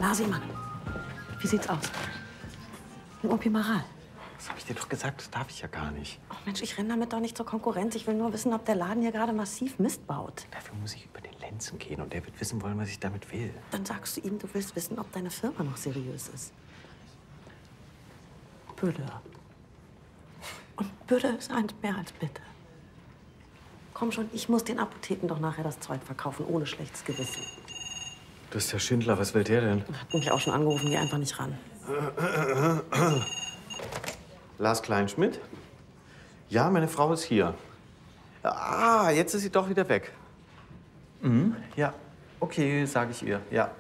Na, sieh mal. Wie sieht's aus? Ein Opimaral. Das habe ich dir doch gesagt, das darf ich ja gar nicht. Ach Mensch, ich renne damit doch nicht zur Konkurrenz. Ich will nur wissen, ob der Laden hier gerade massiv Mist baut. Dafür muss ich über den Lenzen gehen und der wird wissen wollen, was ich damit will. Dann sagst du ihm, du willst wissen, ob deine Firma noch seriös ist. Bitte. Und bitte ist eins mehr als bitte. Komm schon, ich muss den Apotheken doch nachher das Zeug verkaufen, ohne schlechtes Gewissen. Das ist der Schindler, was will der denn? Hat mich auch schon angerufen, geh einfach nicht ran. Lars Kleinschmidt? Ja, meine Frau ist hier. Ah, jetzt ist sie doch wieder weg. Mhm, ja. Okay, sage ich ihr. Ja.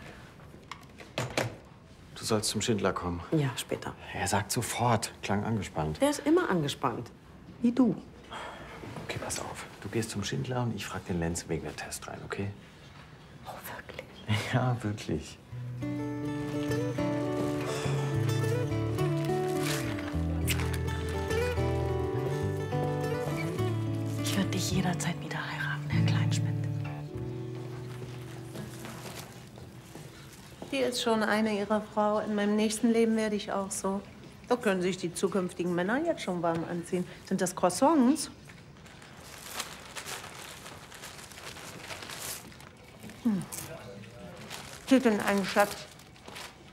Du sollst zum Schindler kommen. Ja, später. Er sagt sofort. Klang angespannt. Der ist immer angespannt. Wie du. Okay, pass auf. Du gehst zum Schindler und ich frag den Lenz wegen der Test rein, okay? Oh, wirklich? Ja, wirklich. Ich würde dich jederzeit wieder heiraten, Herr Kleinschmidt. Die ist schon eine ihrer Frau. In meinem nächsten Leben werde ich auch so. Da können sich die zukünftigen Männer jetzt schon warm anziehen. Sind das Croissants? Steht denn ein Schatz?